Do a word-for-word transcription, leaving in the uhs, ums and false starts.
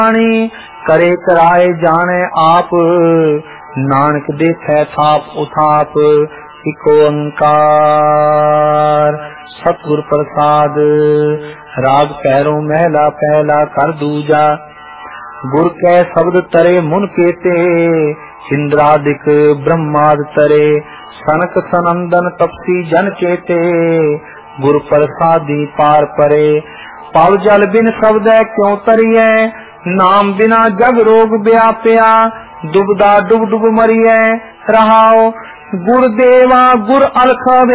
करे कराए जाने आप, नानक देखे थाप उथाप इको ओंकार। सतगुर प्रसाद। राग पैरों महला पहला कर दूजा, गुर कै शब्द तरे मुन केते, इंद्रादिक ब्रह्माद तरे, सनक सनंदन तपसी जन चेते, गुर प्रसादी पार परे। पव जल बिन शब्द क्यों तरिए, नाम बिना जग रोग व्याप्या, दुबदा डुब डुब मरिए रहाओ। गुर देवा गुर अलख